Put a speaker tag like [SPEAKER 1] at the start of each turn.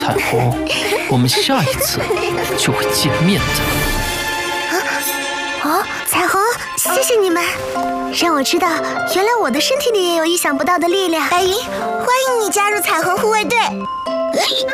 [SPEAKER 1] 彩虹，我们下一次就会见面的。
[SPEAKER 2] 彩虹，谢谢你们，让我知道原来我的身体里也有意想不到的力量。白云，欢迎你加入彩虹护卫队。